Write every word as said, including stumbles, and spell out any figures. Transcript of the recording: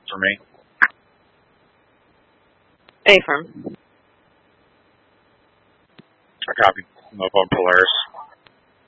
for me. Affirm. I copy. I'm up on Polaris.